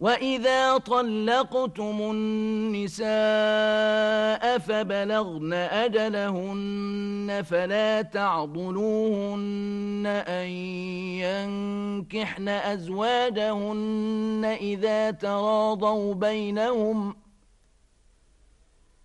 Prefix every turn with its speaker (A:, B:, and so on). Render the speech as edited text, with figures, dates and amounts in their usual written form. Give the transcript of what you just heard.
A: وَإِذَا طَلَّقْتُمُ النِّسَاءَ فَبَلَغْنَ أَجَلَهُنَّ فَلَا تَعْضُلُوهُنَّ أَن يَنكِحْنَ أَزْوَاجَهُنَّ إِذَا تَرَاضَوْا بَيْنَهُمْ